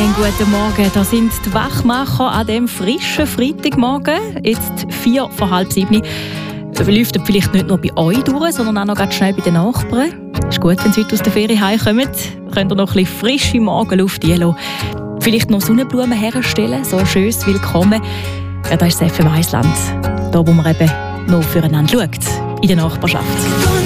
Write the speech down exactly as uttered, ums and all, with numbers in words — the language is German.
Einen guten Morgen, da sind die Wachmacher an diesem frischen Freitagmorgen. Jetzt vier vor halb sieben. Lüftet vielleicht nicht nur bei euch durch, sondern auch noch ganz schnell bei den Nachbarn. Ist gut, wenn sie heute aus der Ferien heimkommen. Könnt ihr noch ein bisschen frische Morgenluft einlassen. Vielleicht noch Sonnenblumen herstellen, so ein schönes Willkommen. Ja, das ist das F M Eisland. Da, wo man eben noch füreinander schaut, in der Nachbarschaft.